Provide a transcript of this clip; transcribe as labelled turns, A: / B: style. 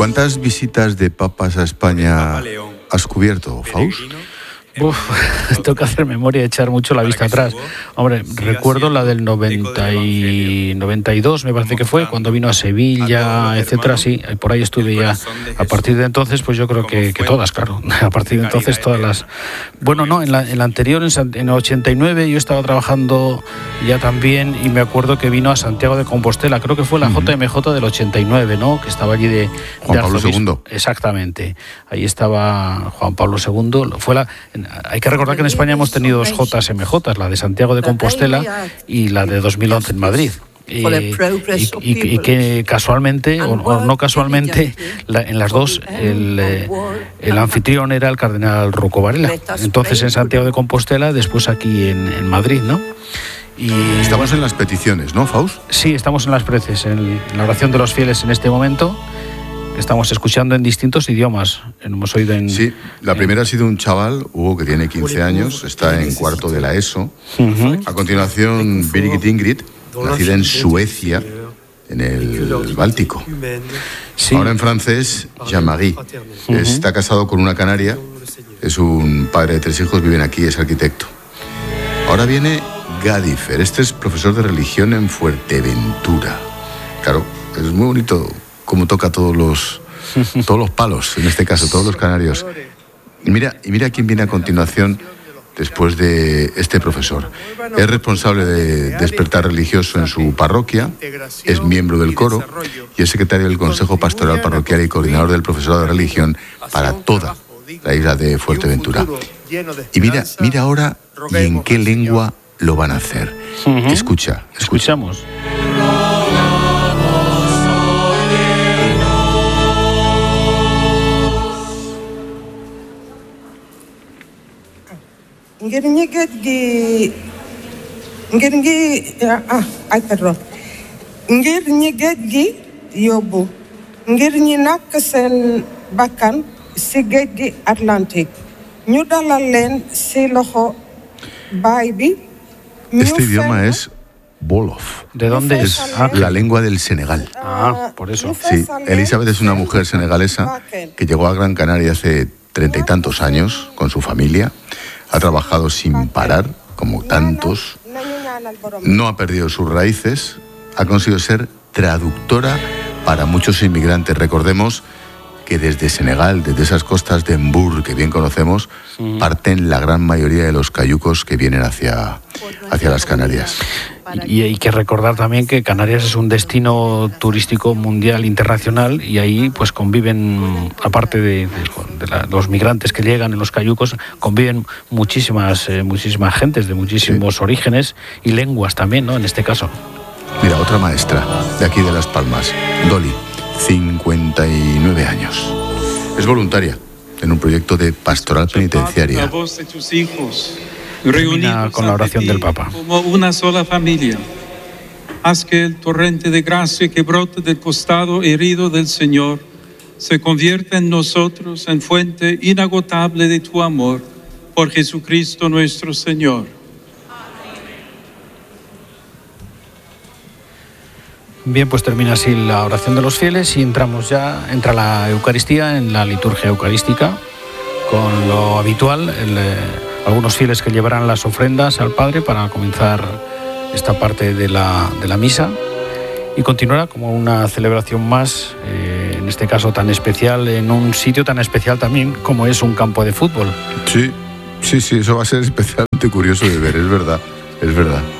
A: ¿Cuántas visitas de papas a España has cubierto, Faust?
B: Tengo que hacer memoria y echar mucho la vista atrás. Hombre, recuerdo la del 92, me parece que fue, cuando vino a Sevilla, etcétera, sí, por ahí estuve ya. A partir de entonces, pues yo creo que todas, claro. A partir de entonces todas las... Bueno, no, en la anterior, en el 89, yo estaba trabajando ya también y me acuerdo que vino a Santiago de Compostela, creo que fue la JMJ del 89, ¿no? Que estaba allí de
A: Juan Pablo II.
B: Exactamente. Ahí estaba Juan Pablo II. Hay que recordar que en España hemos tenido dos JMJ, la de Santiago de Compostela y la de 2011 en Madrid. Y que casualmente, o no casualmente, en las dos el anfitrión era el cardenal Rocco Varela. Entonces en Santiago de Compostela, después aquí en Madrid, ¿no? Y
A: estamos en las peticiones, ¿no, Faust?
B: Sí, estamos en las preces, en la oración de los fieles en este momento. Estamos escuchando en distintos idiomas. Hemos oído
A: Sí, la primera ha sido un chaval, Hugo, que tiene 15 años, está en cuarto de la ESO. A continuación, Birgit Ingrid, nacida en Suecia, en el Báltico. Sí. Ahora en francés, Jean-Marie. Está casado con una canaria, es un padre de 3 hijos, viven aquí, es arquitecto. Ahora viene Gadifer, este es profesor de religión en Fuerteventura. Claro, es muy bonito cómo toca todos los palos, en este caso, todos los canarios. Y mira quién viene a continuación después de este profesor. Es responsable de despertar religioso en su parroquia, es miembro del coro y es secretario del Consejo Pastoral Parroquial y coordinador del profesorado de religión para toda la isla de Fuerteventura. Y mira ahora y en qué lengua lo van a hacer. Escuchamos.
C: ngir ñi géej gi yóbbu ngir ñi nakk seen bakkan ci géej gi Atlantique ñu dalal leen ci loxo baay bi.
A: Este idioma es Wolof.
B: ¿De dónde es?
A: La lengua del Senegal.
B: Por eso.
A: Sí, Elizabeth es una mujer senegalesa que llegó a Gran Canaria hace 30 y tantos años con su familia. Ha trabajado sin parar, como tantos. No ha perdido sus raíces. Ha conseguido ser traductora para muchos inmigrantes. Recordemos que desde Senegal, desde esas costas de Mbour que bien conocemos, parten la gran mayoría de los cayucos que vienen hacia las Canarias.
B: Y hay que recordar también que Canarias es un destino turístico mundial internacional y ahí pues conviven, aparte de los migrantes que llegan en los cayucos, conviven muchísimas gentes de muchísimos orígenes y lenguas también, ¿no? En este caso.
A: Mira, otra maestra de aquí de Las Palmas, Dolly, 59 años. Es voluntaria en un proyecto de pastoral penitenciaria.
B: Termina con la oración del Papa.
D: Como una sola familia. Haz que el torrente de gracia que brota del costado herido del Señor se convierta en nosotros en fuente inagotable de tu amor, por Jesucristo nuestro Señor.
B: Bien, pues termina así la oración de los fieles y entra la Eucaristía en la liturgia eucarística, con lo habitual, algunos fieles que llevarán las ofrendas al Padre para comenzar esta parte de la misa y continuará como una celebración más, en este caso tan especial, en un sitio tan especial también como es un campo de fútbol.
A: Sí, eso va a ser especialmente curioso de ver, es verdad.